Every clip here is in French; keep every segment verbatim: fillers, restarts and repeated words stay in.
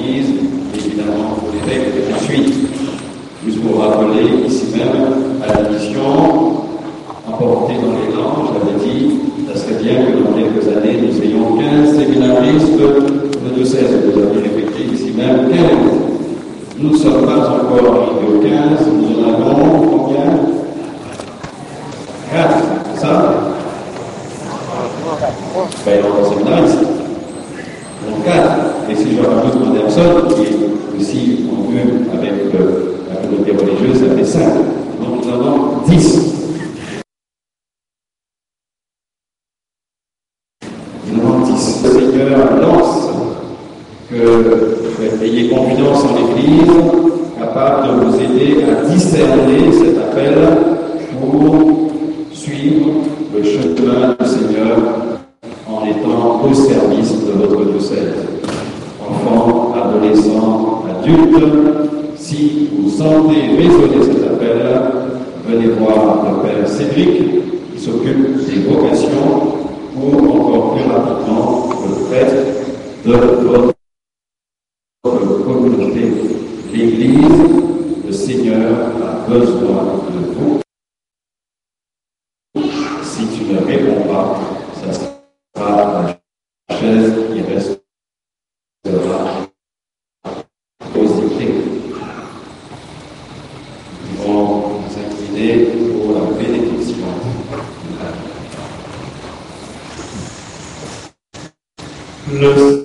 l'Église, évidemment pour l'évêque et ensuite, juste pour rappeler ici même à la mission, emportée dans les langues, j'avais dit, ça serait bien que dans quelques années, nous ayons quinze séminaristes de diocèse. Vous avez répété ici même quinze. Nous ne sommes pas encore arrivés aux quinze, nous en avons combien? quatre, c'est ça? Ben, il y a encore séminaristes. Donc quatre. Et si je rajoute Anderson, qui est aussi en commun avec euh, la communauté religieuse, ça fait cinq. Donc nous avons dix. Nous avons dix. Le Seigneur lance que ayez confiance en l'Église, capable de vous aider à discerner cet appel pour suivre le chemin du Seigneur en étant au service de votre diocèse. Enfants, adolescents, adultes, si vous sentez résonner cet appel, venez voir le Père Cédric qui s'occupe des vocations pour encore plus rapidement le prêtre de votre communauté. L'Église, le Seigneur a besoin de vous. Si tu ne réponds pas, ça sera la chaise qui restera posée. Nous allons nous incliner pour la bénédiction. Le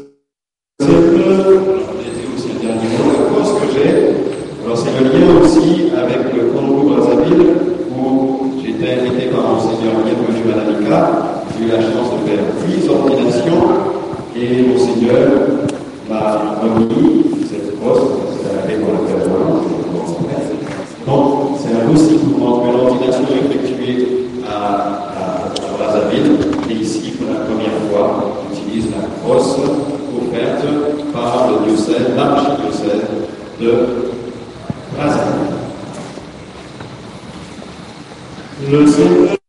avec le Congo Brazzaville, où j'étais invité par Monseigneur Guillaume Manalika. J'ai eu la chance de faire dix ordinations et Monseigneur m'a remis cette poste, c'est arrivé dans la période. Donc, c'est impossible pour une ordination effectuée à, à, à Brazzaville, et ici, pour la première fois, on utilise la crosse offerte par le diocèse, l'archidiocèse de Brazzaville. Le Seigneur